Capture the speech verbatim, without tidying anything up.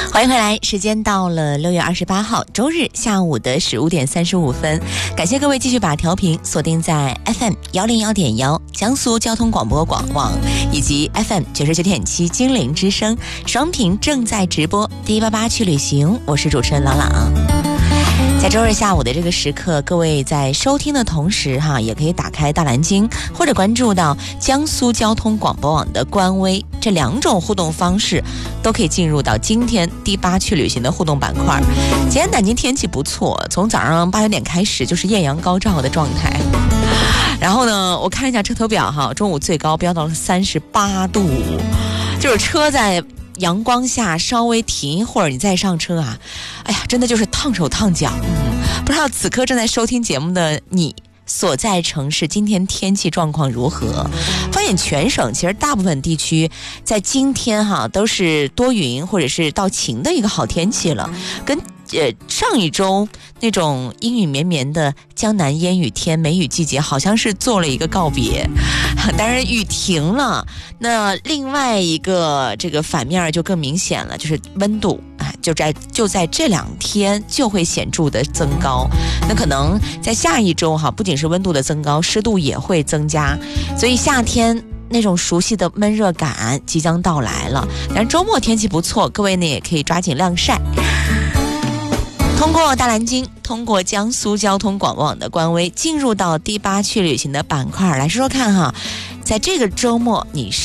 欢迎回来，时间到了六月二十八号周日下午的十五点三十五分，感谢各位继续把调频锁定在 F M 幺零幺点幺江苏交通广播广网以及 F M 九十九点七精灵之声，双屏正在直播第一八八去旅行，我是主持人朗朗。在周日下午的这个时刻，各位在收听的同时哈，也可以打开大蓝鲸或者关注到江苏交通广播网的官微，这两种互动方式都可以进入到今天第八去旅行的互动板块。今天南京天气不错，从早上八九点开始就是艳阳高照的状态。然后呢，我看一下车头表哈，中午最高飙到了三十八度，就是车在阳光下稍微停一会儿，你再上车啊，哎呀，真的就是烫手烫脚。嗯，不知道此刻正在收听节目的你所在城市今天天气状况如何？发现全省其实大部分地区在今天哈都是多云或者是到晴的一个好天气了，跟呃上一周那种阴雨绵绵的江南烟雨天梅雨季节好像是做了一个告别。当然雨停了，那另外一个这个反面就更明显了，就是温度就在就在这两天就会显著的增高。那可能在下一周哈，不仅是温度的增高，湿度也会增加，所以夏天那种熟悉的闷热感即将到来了。但周末天气不错，各位呢也可以抓紧晾晒。通过大蓝鲸，通过江苏交通广播网的官微，进入到第八去旅行的板块来说说看哈，在这个周末你